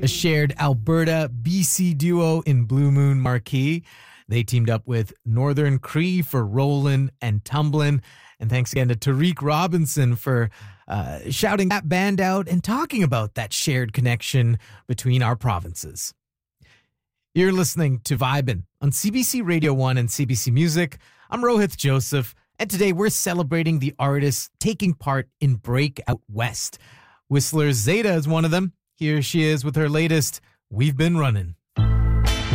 a shared Alberta-BC duo in Blue Moon Marquee. They teamed up with Northern Cree for Rollin' and Tumblin'. And thanks again to Tariq Robinson for shouting that band out and talking about that shared connection between our provinces. You're listening to Vibin' on CBC Radio 1 and CBC Music. I'm Rohith Joseph, and today we're celebrating the artists taking part in Break Out West. Whistler Zeta is one of them. Here she is with her latest, We've Been Running.